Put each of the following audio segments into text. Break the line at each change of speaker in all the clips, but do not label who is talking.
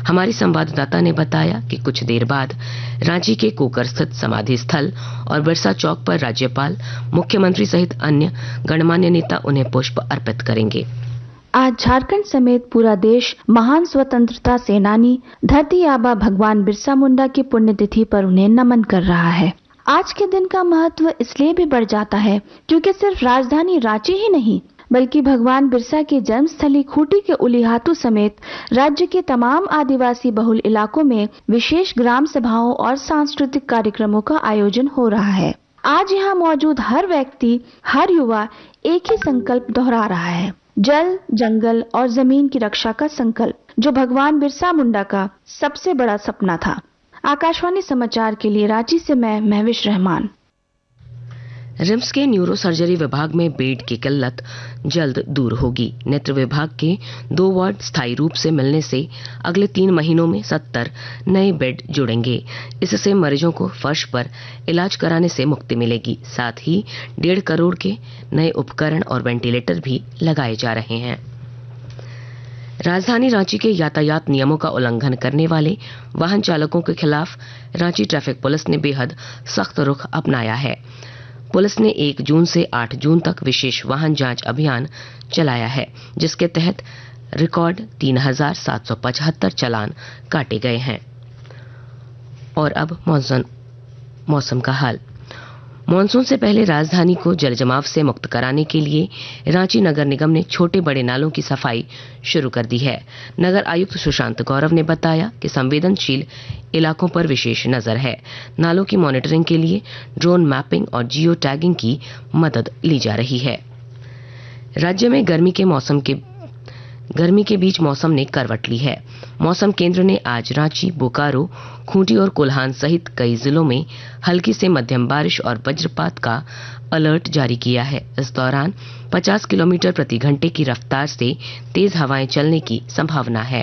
हमारी संवाददाता ने बताया कि कुछ देर बाद रांची के कोकर स्थित समाधि स्थल और बिरसा चौक पर राज्यपाल, मुख्यमंत्री सहित अन्य गणमान्य नेता उन्हें पुष्प अर्पित करेंगे।
आज झारखंड समेत पूरा देश महान स्वतंत्रता सेनानी धरती आबा भगवान बिरसा मुंडा की पुण्यतिथि पर उन्हें नमन कर रहा है। आज के दिन का महत्व इसलिए भी बढ़ जाता है क्योंकि सिर्फ राजधानी रांची ही नहीं बल्कि भगवान बिरसा की जन्मस्थली खूंटी के उलीहातू समेत राज्य के तमाम आदिवासी बहुल इलाकों में विशेष ग्राम सभाओं और सांस्कृतिक कार्यक्रमों का आयोजन हो रहा है। आज यहाँ मौजूद हर व्यक्ति, हर युवा एक ही संकल्प दोहरा रहा है, जल, जंगल और जमीन की रक्षा का संकल्प, जो भगवान बिरसा मुंडा का सबसे बड़ा सपना था। आकाशवाणी समाचार के लिए रांची से मैं महविश रहमान।
रिम्स के न्यूरो सर्जरी विभाग में बेड की किल्लत जल्द दूर होगी। नेत्र विभाग के 2 वार्ड स्थायी रूप से मिलने से अगले 3 महीनों में 70 नए बेड जुड़ेंगे। इससे मरीजों को फर्श पर इलाज कराने से मुक्ति मिलेगी। साथ ही 1.5 करोड़ के नए उपकरण और वेंटिलेटर भी लगाए जा रहे हैं। राजधानी रांची के यातायात नियमों का उल्लंघन करने वाले वाहन चालकों के खिलाफ रांची ट्रैफिक पुलिस ने बेहद सख्त रुख अपनाया है। पुलिस ने 1 जून से 8 जून तक विशेष वाहन जांच अभियान चलाया है, जिसके तहत रिकॉर्ड 3775 चालान काटे गए हैं। और अब मौसम का हाल। मॉनसून से पहले राजधानी को जलजमाव से मुक्त कराने के लिए रांची नगर निगम ने छोटे बड़े नालों की सफाई शुरू कर दी है। नगर आयुक्त सुशांत गौरव ने बताया कि संवेदनशील इलाकों पर विशेष नजर है। नालों की मॉनिटरिंग के लिए ड्रोन मैपिंग और जियो टैगिंग की मदद ली जा रही है। राज्य में गर्मी के बीच मौसम ने करवट ली है। मौसम केंद्र ने आज रांची, बोकारो, खूंटी और कोल्हान सहित कई जिलों में हल्की से मध्यम बारिश और वज्रपात का अलर्ट जारी किया है। इस दौरान 50 किलोमीटर प्रति घंटे की रफ्तार से तेज हवाएं चलने की संभावना है।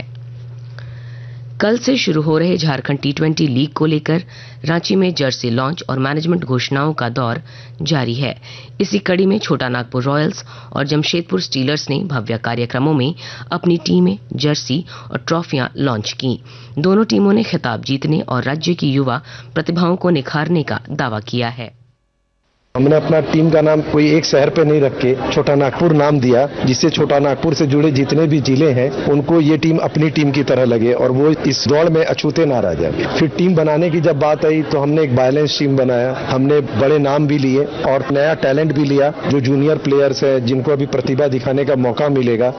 कल से शुरू हो रहे झारखंड T20 लीग को लेकर रांची में जर्सी लॉन्च और मैनेजमेंट घोषणाओं का दौर जारी है। इसी कड़ी में छोटा नागपुर रॉयल्स और जमशेदपुर स्टीलर्स ने भव्य कार्यक्रमों में अपनी टीमें, जर्सी और ट्रॉफियां लॉन्च की। दोनों टीमों ने खिताब जीतने और राज्य की युवा प्रतिभाओं को निखारने का दावा किया है।
हमने अपना टीम का नाम कोई एक शहर पे नहीं रख के छोटा नागपुर नाम दिया, जिससे छोटा नागपुर से जुड़े जितने भी जिले हैं उनको ये टीम अपनी टीम की तरह लगे और वो इस दौड़ में अछूते ना रह जाए। फिर टीम बनाने की जब बात आई तो हमने एक बैलेंस टीम बनाया। हमने बड़े नाम भी लिए और नया टैलेंट भी लिया, जो जूनियर प्लेयर्स है जिनको अभी प्रतिभा दिखाने का मौका मिलेगा।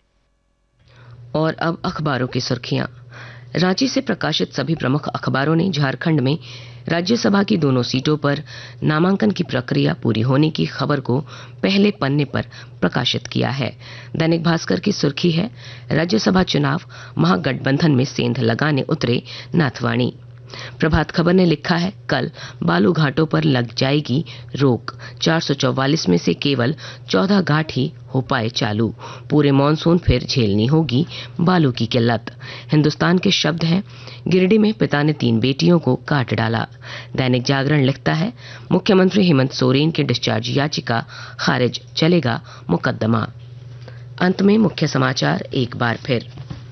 और अब अखबारों की सुर्खियां। रांची से प्रकाशित सभी प्रमुख अखबारों ने झारखंड में राज्यसभा की दोनों सीटों पर नामांकन की प्रक्रिया पूरी होने की खबर को पहले पन्ने पर प्रकाशित किया है। दैनिक भास्कर की सुर्खी है, राज्यसभा चुनाव महागठबंधन में सेंध लगाने उतरे नाथवाणी। प्रभात खबर ने लिखा है, कल बालू घाटों पर लग जाएगी रोक, 444 में से केवल 14 घाट ही हो पाए चालू। पूरे मॉनसून फिर झेलनी होगी बालू की किल्लत। हिंदुस्तान के शब्द हैं, गिरिडीह में पिता ने 3 बेटियों को काट डाला। दैनिक जागरण लिखता है, मुख्यमंत्री हेमंत सोरेन की डिस्चार्ज याचिका खारिज, चलेगा मुकदमा। अंत में मुख्य समाचार एक बार फिर।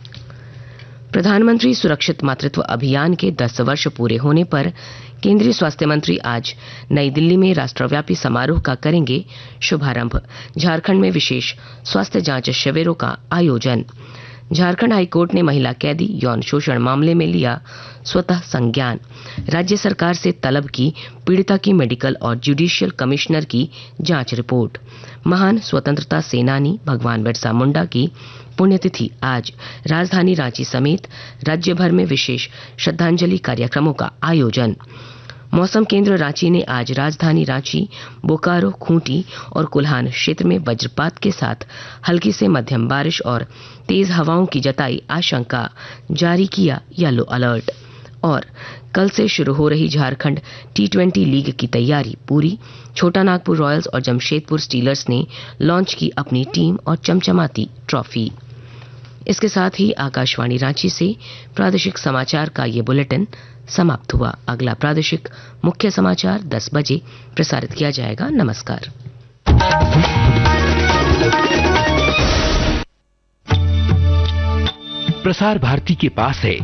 प्रधानमंत्री सुरक्षित मातृत्व अभियान के 10 वर्ष पूरे होने पर केंद्रीय स्वास्थ्य मंत्री आज नई दिल्ली में राष्ट्रव्यापी समारोह का करेंगे शुभारंभ। झारखंड में विशेष स्वास्थ्य जांच शिविरों का आयोजन। झारखंड हाईकोर्ट ने महिला कैदी यौन शोषण मामले में लिया स्वतः संज्ञान। राज्य सरकार से तलब की पीड़िता की मेडिकल और जुडिशियल कमिश्नर की जांच रिपोर्ट। महान स्वतंत्रता सेनानी भगवान बिरसा मुंडा की पुण्यतिथि आज राजधानी रांची समेत राज्य भर में विशेष श्रद्धांजलि कार्यक्रमों का आयोजन। मौसम केंद्र रांची ने आज राजधानी रांची, बोकारो, खूंटी और कोल्हान क्षेत्र में वज्रपात के साथ हल्की से मध्यम बारिश और तेज हवाओं की जताई आशंका, जारी किया येलो अलर्ट। और कल से शुरू हो रही झारखंड T20 लीग की तैयारी पूरी। छोटा नागपुर रॉयल्स और जमशेदपुर स्टीलर्स ने लॉन्च की अपनी टीम और चमचमाती ट्रॉफी। इसके साथ ही आकाशवाणी रांची से प्रादेशिक समाचार का ये बुलेटिन समाप्त हुआ। अगला प्रादेशिक मुख्य समाचार 10 बजे प्रसारित किया जाएगा। नमस्कार।
प्रसार भारती के पास है